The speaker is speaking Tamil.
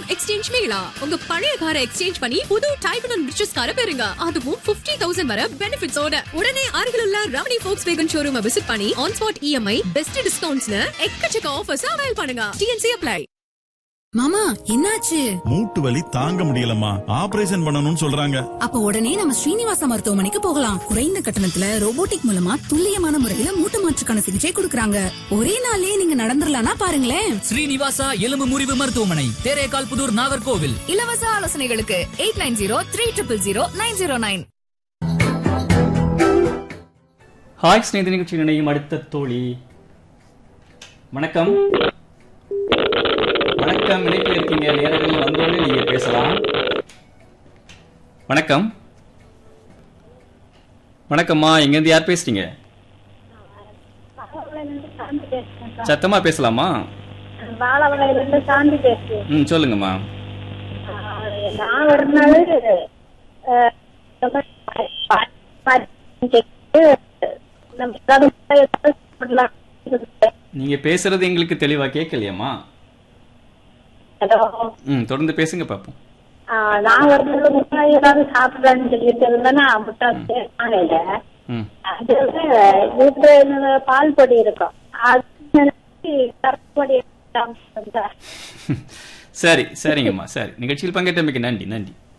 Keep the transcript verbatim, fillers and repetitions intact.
எக்ஸ்சேஞ்ச் மேளா. உங்க பழைய காரை எக்ஸ்சேஞ்ச் பண்ணி புது டைப் அண்ட் ரிச்சஸ் காரை பெறுங்க. அதுவும் ஐம்பது ஆயிரம் வரை பெனிஃபிட்ஸோட. உடனே அருகில் உள்ள ரமணி ஃபோக்ஸ்வேகன் ஷோரூமை விசிட் பண்ணி ஆன் ஸ்பாட் இஎம்ஐ, பெஸ்ட் டிஸ்கவுண்ட்ஸ்னு எக்கச்சக்க ஆஃபர்ஸ் அவைல் பண்ணுங்க. DNC apply. மாமா என்னாச்சு? மூட்டு வலி தாங்க முடியலம்மா, ஆபரேஷன் பண்ணணும்னு சொல்றாங்க. அப்ப உடனே நம்ம ஸ்ரீனிவாசா மருத்துவமனைக்கு போகலாம். குறைந்த கட்டணத்துல ரோபோட்டிக் மூலமா துல்லியமான முறையில மூட்டு மாற்றுக்கான சிகிச்சை கொடுக்கறாங்க. ஒரே நாளே நீங்க நடந்துடலாம்னா பாருங்களேன். ஸ்ரீனிவாசா எலும்பு முறிவு மருத்துவமனை, தேரேகால் புதூர், நாகர்கோவில். இலவச ஆலோசனைகளுக்கு eight nine zero three triple zero nine zero nine. Hi Snehithi நிகழ்ச்சி நினையும் அடுத்த தோழி. வணக்கம். வணக்கம், இணைப்பில் இருக்கீங்க. நேரத்தில் வந்தோடனே நீங்க பேசலாம். வணக்கம். வணக்கம்மா, எங்கேருந்து யார் பேசுறீங்க? சத்தமா பேசலாமா? ம், சொல்லுங்கம்மா. நீங்க பேசுறது எங்களுக்கு தெளிவா கேட்கலையம்மா. ம், தொடர்ந்து பேசுங்க பாப்போம். நான் ஒரு முன்னாடி ஏதாவது சாப்பிடலான்னு சொல்லிட்டு இருந்தேன்னா முட்டை வீட்டுல பால் பொடி இருக்கும். சரி சரிங்கம்மா, சரி. நிகழ்ச்சியில் பங்கேற்றமைக்கு நன்றி நன்றி.